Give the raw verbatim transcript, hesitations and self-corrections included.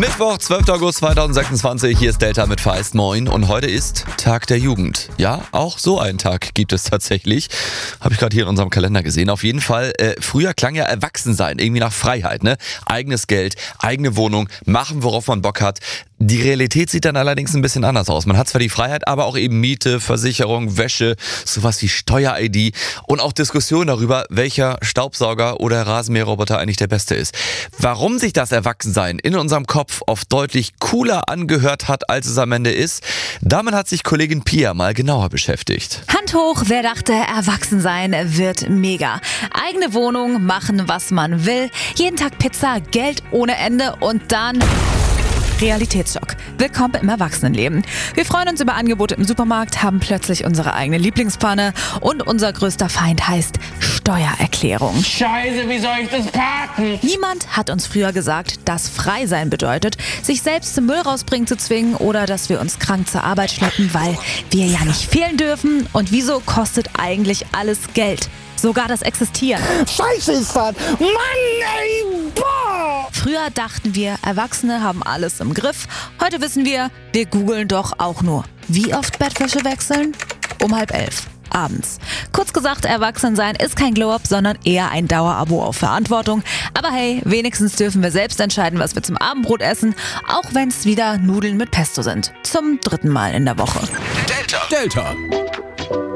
Mittwoch, zwölfter August zweitausendsechsundzwanzig, hier ist Delta mit Feist, moin. Und heute ist Tag der Jugend. Ja, auch so einen Tag gibt es tatsächlich. Habe ich gerade hier in unserem Kalender gesehen. Auf jeden Fall, äh, früher klang ja Erwachsensein irgendwie nach Freiheit, ne? Eigenes Geld, eigene Wohnung, machen, worauf man Bock hat. Die Realität sieht dann allerdings ein bisschen anders aus. Man hat zwar die Freiheit, aber auch eben Miete, Versicherung, Wäsche, sowas wie Steuer-I D und auch Diskussionen darüber, welcher Staubsauger oder Rasenmäherroboter eigentlich der beste ist. Warum sich das Erwachsensein in unserem Kopf oft deutlich cooler angehört hat, als es am Ende ist, damit hat sich Kollegin Pia mal genauer beschäftigt. Hand hoch, wer dachte, Erwachsensein wird mega. Eigene Wohnung, machen, was man will, jeden Tag Pizza, Geld ohne Ende und dann Realitätsschock. Willkommen im Erwachsenenleben. Wir freuen uns über Angebote im Supermarkt, haben plötzlich unsere eigene Lieblingspfanne und unser größter Feind heißt Steuererklärung. Scheiße, wie soll ich das parken? Niemand hat uns früher gesagt, dass frei sein bedeutet, sich selbst zum Müll rausbringen zu zwingen oder dass wir uns krank zur Arbeit schleppen, weil wir ja nicht fehlen dürfen. Und wieso kostet eigentlich alles Geld? Sogar das Existieren. Scheiße ist das! Mann, ey, boah! Früher dachten wir, Erwachsene haben alles im Griff. Heute wissen wir, wir googeln doch auch nur. Wie oft Bettwäsche wechseln? Um halb elf. Abends. Kurz gesagt, Erwachsensein ist kein Glow-Up, sondern eher ein Dauerabo auf Verantwortung. Aber hey, wenigstens dürfen wir selbst entscheiden, was wir zum Abendbrot essen, auch wenn es wieder Nudeln mit Pesto sind. Zum dritten Mal in der Woche. Delta. Delta.